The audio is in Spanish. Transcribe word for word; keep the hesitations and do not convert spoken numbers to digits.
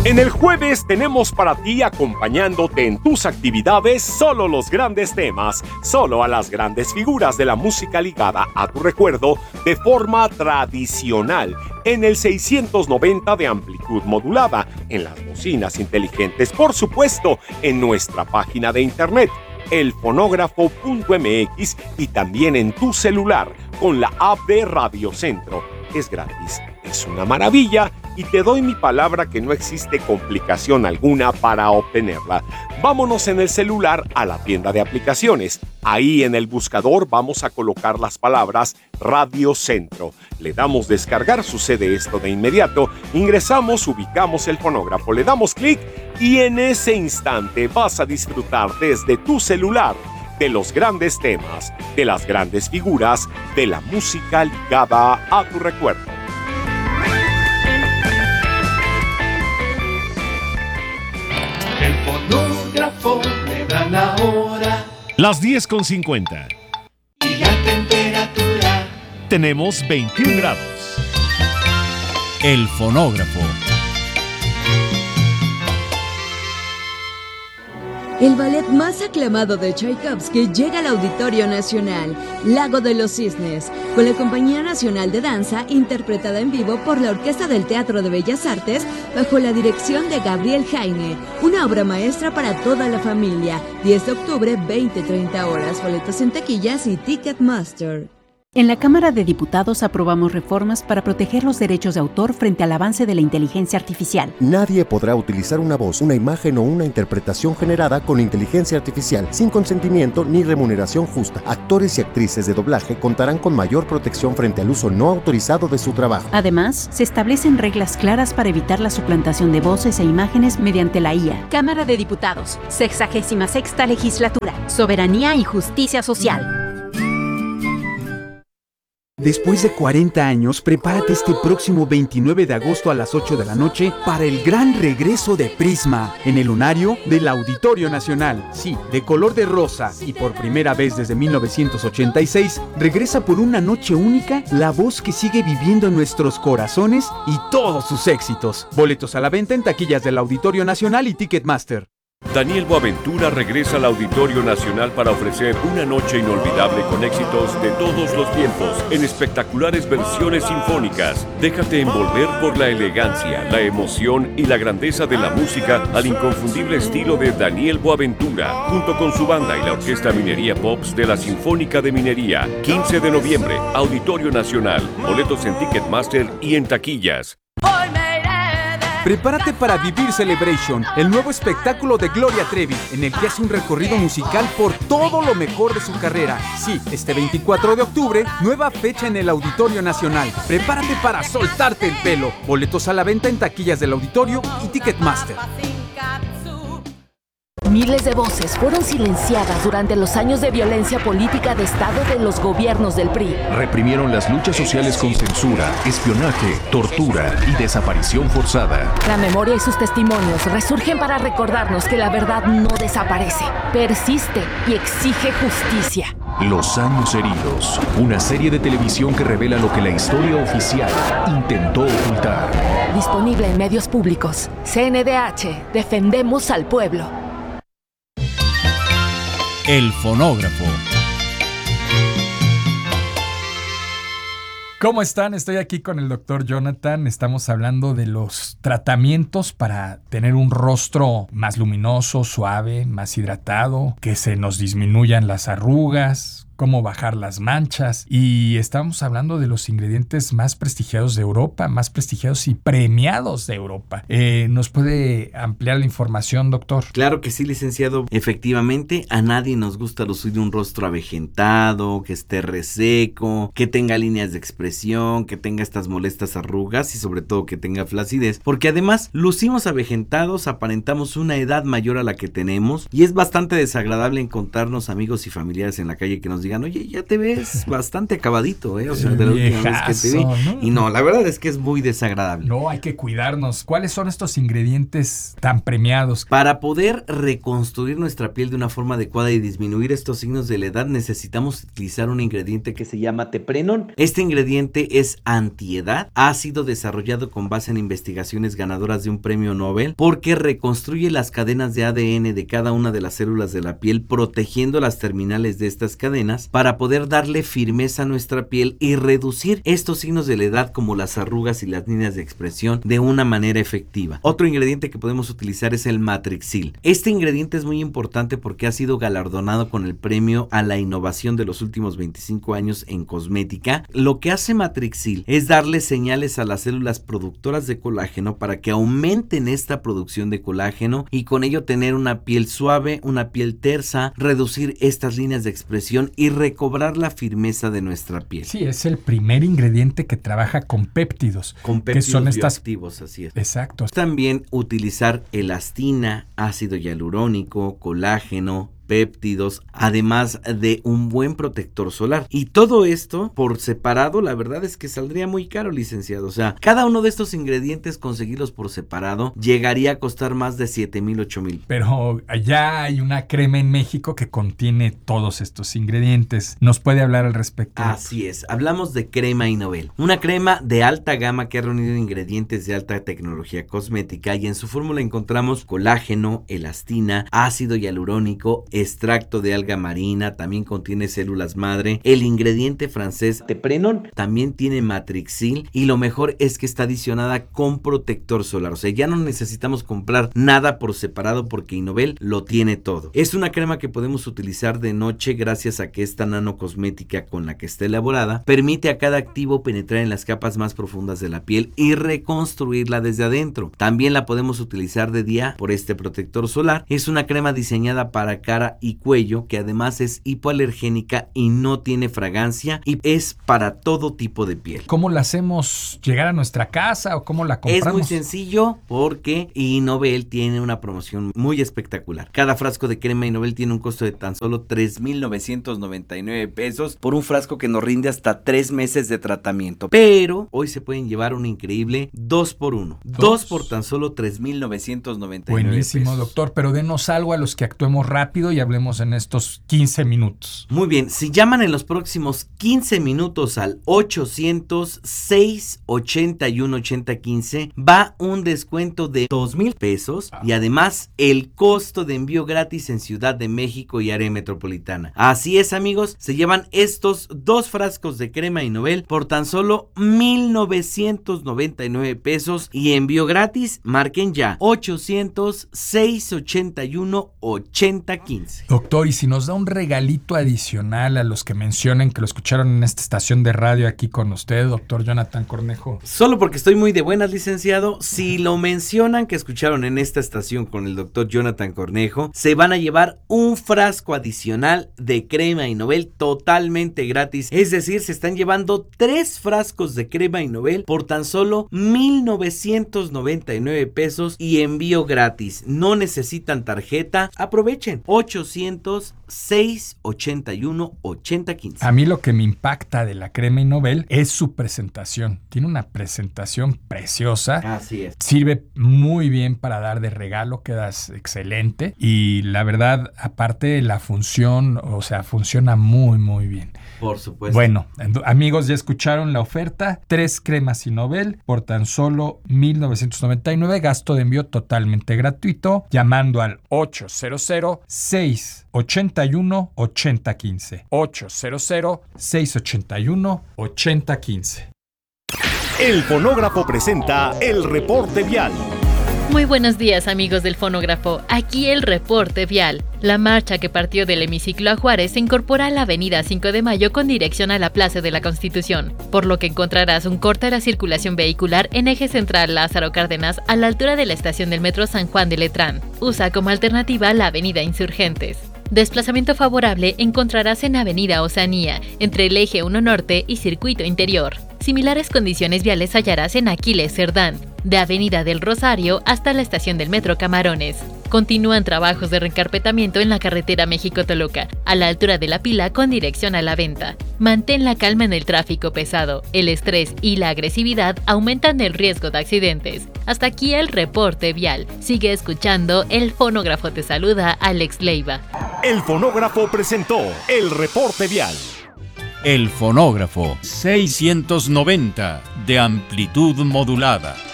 En el jueves tenemos para ti, acompañándote en tus actividades, solo los grandes temas, solo a las grandes figuras de la música ligada a tu recuerdo de forma tradicional, en el seiscientos noventa de amplitud modulada, en las bocinas inteligentes, por supuesto, en nuestra página de internet, el fonógrafo punto m x, y también en tu celular con la app de Radio Centro. Es gratis, es una maravilla y te doy mi palabra que no existe complicación alguna para obtenerla. Vámonos en el celular a la tienda de aplicaciones. Ahí en el buscador vamos a colocar las palabras Radio Centro. Le damos descargar, sucede esto de inmediato. Ingresamos, ubicamos el fonógrafo, le damos clic y en ese instante vas a disfrutar desde tu celular de los grandes temas, de las grandes figuras, de la música ligada a tu recuerdo. El fonógrafo le da la hora. Las diez con cincuenta. Y la temperatura. Tenemos veintiún grados. El fonógrafo. El ballet más aclamado de Tchaikovsky llega al Auditorio Nacional, Lago de los Cisnes, con la Compañía Nacional de Danza, interpretada en vivo por la Orquesta del Teatro de Bellas Artes, bajo la dirección de Gabriel Jaime. Una obra maestra para toda la familia. diez de octubre, veinte treinta horas. Boletos en taquillas y Ticketmaster. En la Cámara de Diputados aprobamos reformas para proteger los derechos de autor frente al avance de la inteligencia artificial. Nadie podrá utilizar una voz, una imagen o una interpretación generada con inteligencia artificial sin consentimiento ni remuneración justa. Actores y actrices de doblaje contarán con mayor protección frente al uso no autorizado de su trabajo. Además, se establecen reglas claras para evitar la suplantación de voces e imágenes mediante la I A. Cámara de Diputados, sexagésima sexta legislatura, soberanía y justicia social. Después de cuarenta años, prepárate este próximo veintinueve de agosto a las ocho de la noche para el gran regreso de Prisma en el lunario del Auditorio Nacional. Sí, de color de rosa y por primera vez desde mil novecientos ochenta y seis, regresa por una noche única la voz que sigue viviendo en nuestros corazones y todos sus éxitos. Boletos a la venta en taquillas del Auditorio Nacional y Ticketmaster. Daniel Boaventura regresa al Auditorio Nacional para ofrecer una noche inolvidable con éxitos de todos los tiempos en espectaculares versiones sinfónicas. Déjate envolver por la elegancia, la emoción y la grandeza de la música al inconfundible estilo de Daniel Boaventura, junto con su banda y la Orquesta Minería Pops de la Sinfónica de Minería. quince de noviembre, Auditorio Nacional. Boletos en Ticketmaster y en taquillas. Prepárate para Vivir Celebration, el nuevo espectáculo de Gloria Trevi, en el que hace un recorrido musical por todo lo mejor de su carrera. Sí, este veinticuatro de octubre, nueva fecha en el Auditorio Nacional. Prepárate para soltarte el pelo. Boletos a la venta en taquillas del Auditorio y Ticketmaster. Miles de voces fueron silenciadas durante los años de violencia política de Estado de los gobiernos del P R I. Reprimieron las luchas sociales con censura, espionaje, tortura y desaparición forzada. La memoria y sus testimonios resurgen para recordarnos que la verdad no desaparece, persiste y exige justicia. Los años heridos, una serie de televisión que revela lo que la historia oficial intentó ocultar. Disponible en medios públicos. C N D H, defendemos al pueblo. El fonógrafo. ¿Cómo están? Estoy aquí con el doctor Jonathan. Estamos hablando de los tratamientos para tener un rostro más luminoso, suave, más hidratado, que se nos disminuyan las arrugas, cómo bajar las manchas. Y estamos hablando de los ingredientes más prestigiados de Europa, más prestigiados y premiados de Europa. Eh, ¿Nos puede ampliar la información, doctor? Claro que sí, licenciado. Efectivamente, a nadie nos gusta lucir un rostro avejentado, que esté reseco, que tenga líneas de expresión, que tenga estas molestas arrugas y sobre todo que tenga flacidez, porque además lucimos avejentados, aparentamos una edad mayor a la que tenemos y es bastante desagradable encontrarnos amigos y familiares en la calle que nos digan: digan, oye, ya te ves bastante acabadito, ¿eh? O sea, de la última vez que te vi. ¿No? Y no, la verdad es que es muy desagradable. No, hay que cuidarnos. ¿Cuáles son estos ingredientes tan premiados? Para poder reconstruir nuestra piel de una forma adecuada y disminuir estos signos de la edad, necesitamos utilizar un ingrediente que se llama teprenón. Este ingrediente es antiedad, ha sido desarrollado con base en investigaciones ganadoras de un premio Nobel porque reconstruye las cadenas de A D N de cada una de las células de la piel, protegiendo las terminales de estas cadenas para poder darle firmeza a nuestra piel y reducir estos signos de la edad como las arrugas y las líneas de expresión de una manera efectiva. Otro ingrediente que podemos utilizar es el Matrixil. Este ingrediente es muy importante porque ha sido galardonado con el premio a la innovación de los últimos veinticinco años en cosmética. Lo que hace Matrixil es darle señales a las células productoras de colágeno para que aumenten esta producción de colágeno y con ello tener una piel suave, una piel tersa, reducir estas líneas de expresión y recobrar la firmeza de nuestra piel. Sí, es el primer ingrediente que trabaja con péptidos. Con péptidos que son estas... bioactivos, así es. Exacto. También utilizar elastina, ácido hialurónico, colágeno, péptidos, además de un buen protector solar. Y todo esto por separado, la verdad es que saldría muy caro, licenciado. O sea, cada uno de estos ingredientes, conseguirlos por separado, llegaría a costar más de siete mil, ocho mil. Pero allá hay una crema en México que contiene todos estos ingredientes. ¿Nos puede hablar al respecto? Así es, hablamos de crema Innovel. Una crema de alta gama que ha reunido ingredientes de alta tecnología cosmética y en su fórmula encontramos colágeno, elastina, ácido hialurónico, extracto de alga marina, también contiene células madre, el ingrediente francés teprenón, también tiene Matrixil y lo mejor es que está adicionada con protector solar, o sea, ya no necesitamos comprar nada por separado porque Innovel lo tiene todo. Es una crema que podemos utilizar de noche gracias a que esta nanocosmética con la que está elaborada permite a cada activo penetrar en las capas más profundas de la piel y reconstruirla desde adentro. También la podemos utilizar de día por este protector solar. Es una crema diseñada para cara y cuello que además es hipoalergénica y no tiene fragancia y es para todo tipo de piel. ¿Cómo la hacemos llegar a nuestra casa o cómo la compramos? Es muy sencillo porque Innovel tiene una promoción muy espectacular. Cada frasco de crema Innovel tiene un costo de tan solo tres mil novecientos noventa y nueve pesos por un frasco que nos rinde hasta tres meses de tratamiento. Pero hoy se pueden llevar un increíble dos por uno. Dos por tan solo tres mil novecientos noventa y nueve pesos. Buenísimo, doctor, pero denos algo a los que actuemos rápido y hablemos en estos quince minutos. Muy bien, si llaman en los próximos quince minutos al ochocientos, seis ochenta y uno, ochenta quince, va un descuento de dos mil pesos y además el costo de envío gratis en Ciudad de México y área metropolitana. Así es, amigos, se llevan estos dos frascos de crema Innovel por tan solo mil novecientos noventa y nueve pesos y envío gratis. Marquen ya ochocientos, seis ochenta y uno, ochenta quince. Doctor, y si nos da un regalito adicional a los que mencionen que lo escucharon en esta estación de radio aquí con usted, doctor Jonathan Cornejo. Solo porque estoy muy de buenas, licenciado, si lo mencionan que escucharon en esta estación con el doctor Jonathan Cornejo, se van a llevar un frasco adicional de crema Innovel totalmente gratis. Es decir, se están llevando tres frascos de crema Innovel por tan solo mil novecientos noventa y nueve pesos y envío gratis. No necesitan tarjeta. Aprovechen. ochocientos, seis ochenta y uno, ochenta quince. A mí lo que me impacta de la crema Innovel es su presentación. Tiene una presentación preciosa. Así es. Sirve muy bien para dar de regalo, quedas excelente. Y la verdad, aparte la función, o sea, funciona muy, muy bien. Por supuesto. Bueno, amigos, ya escucharon la oferta. Tres cremas Innovel por tan solo mil novecientos noventa y nueve. Gasto de envío totalmente gratuito. Llamando al ochocientos, seis ochenta y uno, ochenta quince. ochocientos, seis ochenta y uno, ochenta quince. El Fonógrafo presenta el reporte vial. Muy buenos días, amigos del Fonógrafo. Aquí el reporte vial. La marcha que partió del hemiciclo a Juárez se incorpora a la avenida cinco de mayo con dirección a la Plaza de la Constitución, por lo que encontrarás un corte a la circulación vehicular en eje central Lázaro Cárdenas a la altura de la estación del metro San Juan de Letrán. Usa como alternativa la avenida Insurgentes. Desplazamiento favorable encontrarás en avenida Oceanía, entre el eje uno Norte y Circuito Interior. Similares condiciones viales hallarás en Aquiles Cerdán, de avenida del Rosario hasta la estación del metro Camarones. Continúan trabajos de reencarpetamiento en la carretera México-Toluca, a la altura de La Pila con dirección a La Venta. Mantén la calma en el tráfico pesado. El estrés y la agresividad aumentan el riesgo de accidentes. Hasta aquí el reporte vial. Sigue escuchando. El Fonógrafo te saluda, Alex Leiva. El Fonógrafo presentó el reporte vial. El Fonógrafo seiscientos noventa de amplitud modulada.